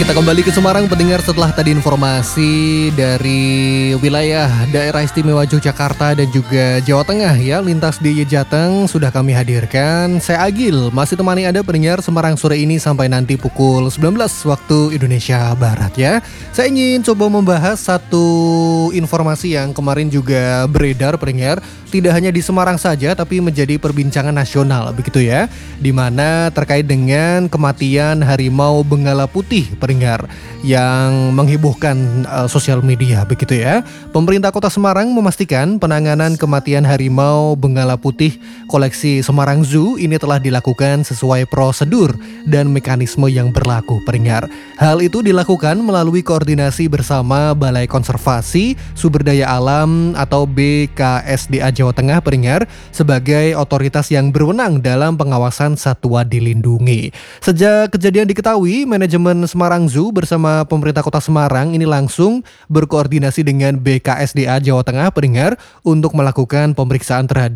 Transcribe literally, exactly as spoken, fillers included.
Kita kembali ke Semarang pendengar setelah tadi informasi dari wilayah daerah istimewa Yogyakarta dan juga Jawa Tengah ya, lintas di Jateng sudah kami hadirkan. Saya Agil, masih temani Anda pendengar Semarang sore ini sampai nanti pukul sembilan belas waktu Indonesia Barat ya. Saya ingin coba membahas satu informasi yang kemarin juga beredar pendengar, tidak hanya di Semarang saja tapi menjadi perbincangan nasional begitu ya, dimana terkait dengan kematian harimau Benggala Putih pendengar yang menghebohkan uh, sosial media begitu ya. Pemerintah Kota Semarang memastikan penanganan kematian harimau Benggala Putih koleksi Semarang Zoo ini telah dilakukan sesuai prosedur dan mekanisme yang berlaku pendengar. Hal itu dilakukan melalui koordinasi bersama Balai Konservasi Sumber Daya Alam atau B K S D A Jawa Tengah pendengar sebagai otoritas yang berwenang dalam pengawasan satwa dilindungi. Sejak kejadian diketahui, manajemen Semarang Zoo bersama pemerintah Kota Semarang ini langsung berkoordinasi dengan B K S D A Jawa Tengah pendengar untuk melakukan pemeriksaan terhadap